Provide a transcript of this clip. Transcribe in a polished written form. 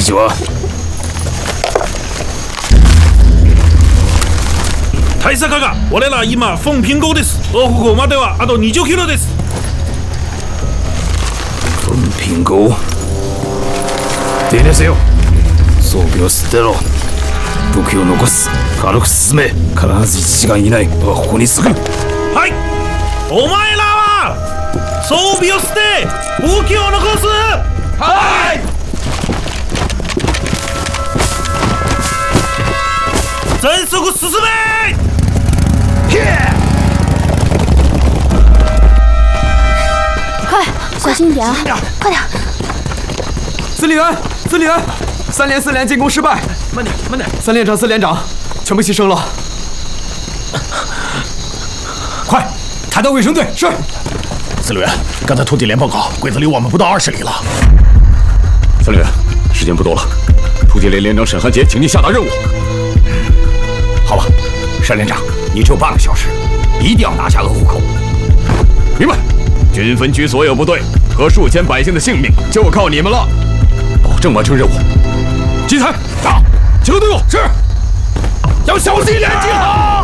ちは。 大坂が我ら今奉平沟です。往復まではあと20キロです。 奉平沟。手にせよ。装備を捨てろ。武器を残す。軽く進め。必ず1時間以内ここにすぐ。 はい。お前らは装備を捨て武器を残す。 はい。 全速進め。 快，小心一点啊！快点！ 司令员，司令员，3连4连进攻失败。 慢点，慢点。 3连长、4连长全部牺牲了。 快，抬到卫生队。 是。 司令员，刚才突击连报告，鬼子离我们不到20里了。 司令员，时间不多了，突击连连长沈汉杰，请你下达任务。 好吧，单连长，你只有半个小时，一定要拿下鄂湖口。 明白。军分区所有部队和数千百姓的性命就靠你们了，保证完成任务。集团，到，集合队伍。是，要小心点，集合。